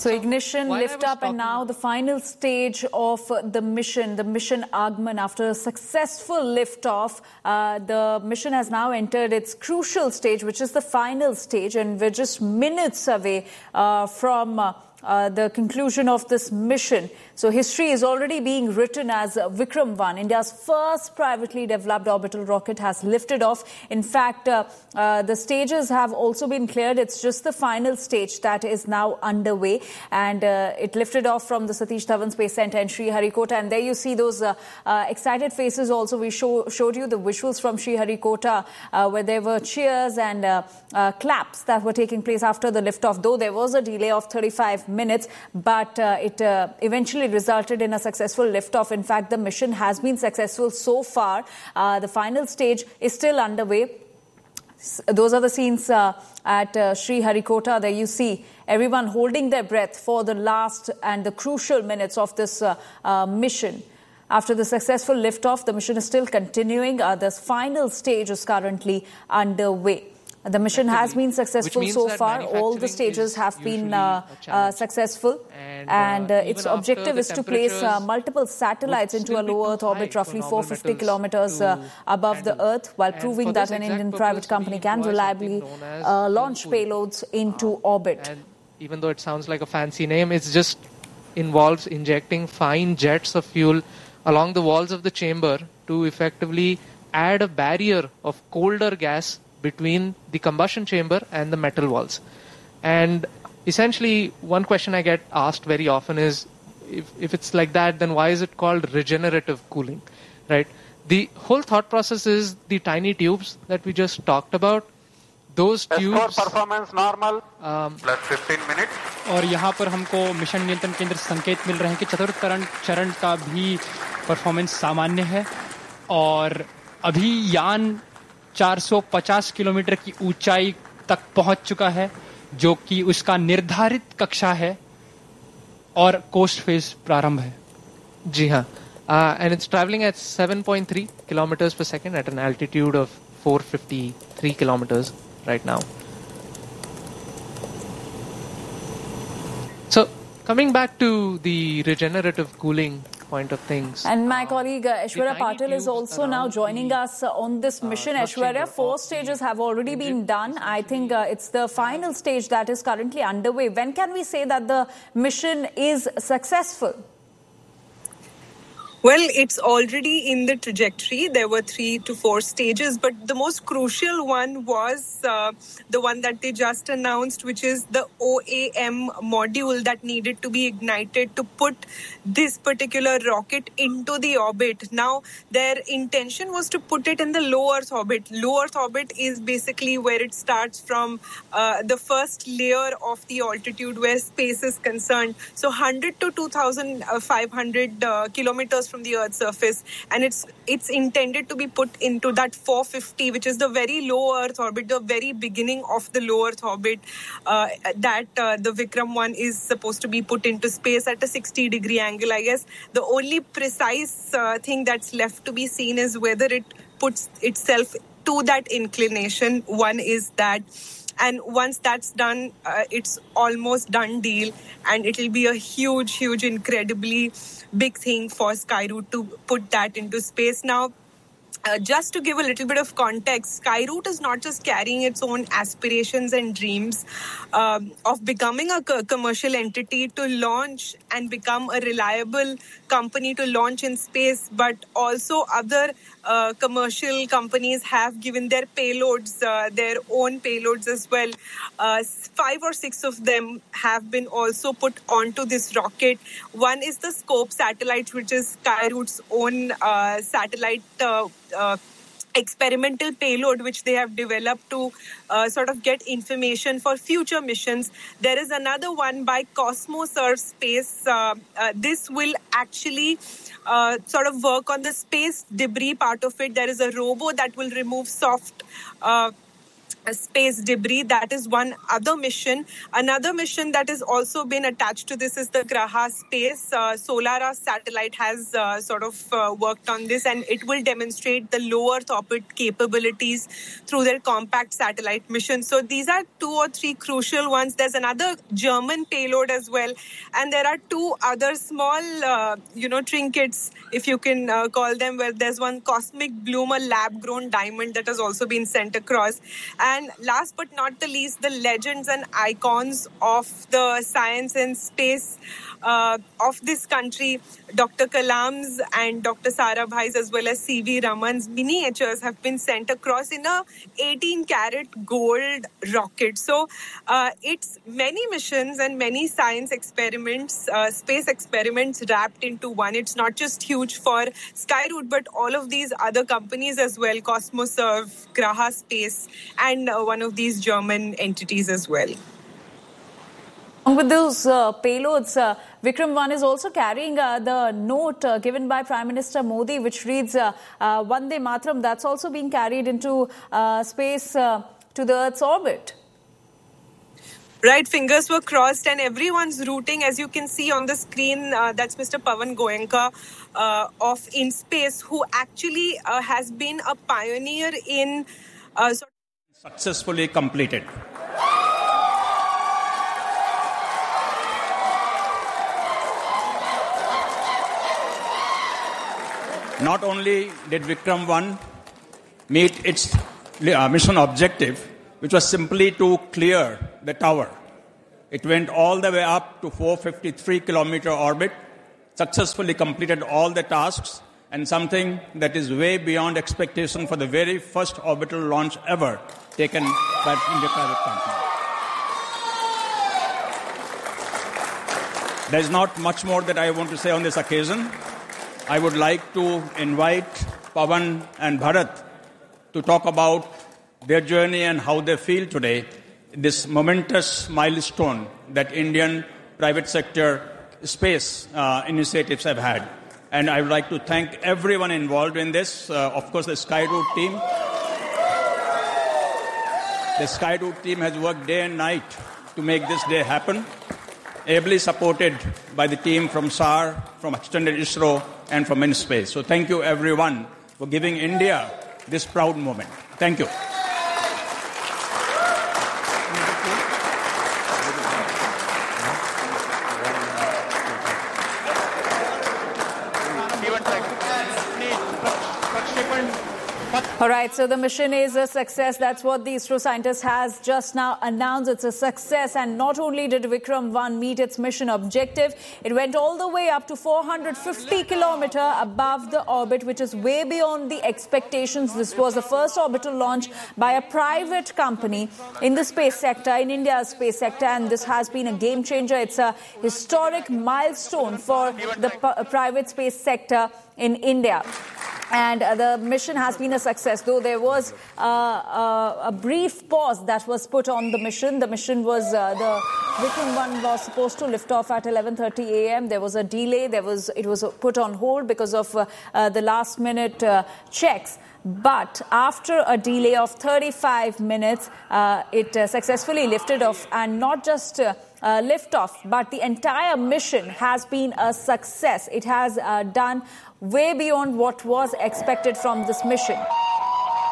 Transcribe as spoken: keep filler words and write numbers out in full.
So ignition, lift up, and now the final stage of the mission, the mission Agman. After a successful liftoff, uh, the mission has now entered its crucial stage, which is the final stage, and we're just minutes away uh, from uh, uh, the conclusion of this mission. So history is already being written as Vikram one. India's first privately developed orbital rocket has lifted off. In fact, uh, uh, the stages have also been cleared. It's just the final stage that is now underway. And uh, it lifted off from the Satish Dhawan Space Center in Sriharikota. And there you see those uh, uh, excited faces also. We show, showed you the visuals from Sriharikota uh, where there were cheers and uh, uh, claps that were taking place after the liftoff. Though there was a delay of thirty-five minutes, but uh, it uh, eventually resulted in a successful liftoff. In fact, the mission has been successful so far. Uh, the final stage is still underway. Those are the scenes uh, at uh, Sriharikota. There you see everyone holding their breath for the last and the crucial minutes of this uh, uh, mission. After the successful liftoff, the mission is still continuing. Uh, the final stage is currently underway. The mission has been successful so far. All the stages have been uh, uh, successful. And, and uh, its objective is to place uh, multiple satellites into a low Earth orbit, roughly four hundred fifty kilometers uh, above the Earth, while proving that an Indian private company can reliably uh, launch payloads into orbit. And even though it sounds like a fancy name, it just involves injecting fine jets of fuel along the walls of the chamber to effectively add a barrier of colder gas between the combustion chamber and the metal walls. And essentially, one question I get asked very often is, if, if it's like that, then why is it called regenerative cooling, right? The whole thought process is the tiny tubes that we just talked about. Those tubes... S four performance normal, um, plus fifteen minutes. और यहाँ पर हमको mission नियंत्रण केंद्र संकेत मिल रहे हैं कि चतुर्थ चरण चरण का भी परफॉर्मेंस सामान्य है और अभी यान चार सौ पचास किलोमीटर की ऊंचाई तक पहुंच चुका है, जो कि उसका निर्धारित कक्षा है और कोस्ट फेज प्रारंभ है. जी हाँ, and it's traveling at seven point three kilometers per second at an altitude of four hundred fifty-three kilometers right now. So coming back to the regenerative cooling point of things. And my colleague uh, Aishwarya Patil is also now joining us uh, on this mission. Uh, Aishwarya, four stages have already been done. I think uh, it's the final stage that is currently underway. When can we say that the mission is successful? Well, it's already in the trajectory. There were three to four stages, but the most crucial one was uh, the one that they just announced, which is the O A M module that needed to be ignited to put this particular rocket into the orbit. Now, their intention was to put it in the low Earth orbit. Low Earth orbit is basically where it starts from uh, the first layer of the altitude where space is concerned. So one hundred to two thousand five hundred uh, kilometers from the Earth's surface, and it's it's intended to be put into that four fifty, which is the very low Earth orbit, the very beginning of the low Earth orbit, uh, that uh, the Vikram one is supposed to be put into space at a sixty degree angle. I guess the only precise uh, thing that's left to be seen is whether it puts itself to that inclination. One is that. And once that's done, uh, it's almost done deal. And it'll be a huge, huge, incredibly big thing for Skyroot to put that into space. Now, Uh, just to give a little bit of context, Skyroot is not just carrying its own aspirations and dreams um, of becoming a co- commercial entity to launch and become a reliable company to launch in space, but also other uh, commercial companies have given their payloads, uh, their own payloads as well. Uh, five or six of them have been also put onto this rocket. One is the Scope satellite, which is Skyroot's own uh, satellite uh, Uh, experimental payload which they have developed to uh, sort of get information for future missions. There is another one by Cosmoserve Space. Uh, uh, this will actually uh, sort of work on the space debris part of it. There is a robo that will remove soft uh, space debris. That is one other mission. Another mission that has also been attached to this is the Graha space. Uh, Solaris satellite has uh, sort of uh, worked on this, and it will demonstrate the low Earth orbit capabilities through their compact satellite mission. So these are two or three crucial ones. There's another German payload as well, and there are two other small, uh, you know, trinkets, if you can uh, call them, where there's one Cosmic Bloom, a lab-grown diamond that has also been sent across. And And last but not the least, the legends and icons of the science and space uh, of this country, Doctor Kalam's and Doctor Sarabhai's, as well as C V Raman's miniatures have been sent across in a eighteen karat gold rocket. So uh, it's many missions and many science experiments, uh, space experiments wrapped into one. It's not just huge for Skyroot, but all of these other companies as well, Cosmoserve, Graha Space, and uh, one of these German entities as well. With those uh, payloads, uh, Vikram one is also carrying uh, the note uh, given by Prime Minister Modi, which reads uh, uh, Vande Mataram. That's also being carried into uh, space uh, to the Earth's orbit. Right, fingers were crossed and everyone's rooting, as you can see on the screen. Uh, that's Mister Pawan Goenka uh, of InSpace, who actually uh, has been a pioneer in uh, successfully completed. Not only did Vikram one meet its uh, mission objective, which was simply to clear the tower. It went all the way up to four hundred fifty-three kilometer orbit, successfully completed all the tasks, and something that is way beyond expectation for the very first orbital launch ever taken by India private company. There is not much more that I want to say on this occasion. I would like to invite Pawan and Bharat to talk about their journey and how they feel today, this momentous milestone that Indian private sector space uh, initiatives have had. And I would like to thank everyone involved in this. Uh, of course, the Skyroot team. The Skyroot team has worked day and night to make this day happen, ably supported by the team from S A R, from Extended ISRO, and from InSpace. So thank you, everyone, for giving India this proud moment. Thank you. All right, so the mission is a success. That's what the ISRO scientist has just now announced. It's a success. And not only did Vikram one meet its mission objective, it went all the way up to four hundred fifty kilometers above the orbit, which is way beyond the expectations. This was the first orbital launch by a private company in the space sector, in India's space sector. And this has been a game changer. It's a historic milestone for the p- private space sector in India. And uh, the mission has been a success, though there was uh, uh, a brief pause that was put on the mission. The mission was, uh, the Vikram one was supposed to lift off at eleven thirty a.m. There was a delay. There was It was put on hold because of uh, uh, the last minute uh, checks. But after a delay of thirty-five minutes, uh, it uh, successfully lifted off, and not just uh, uh, lift off, but the entire mission has been a success. It has uh, done way beyond what was expected from this mission.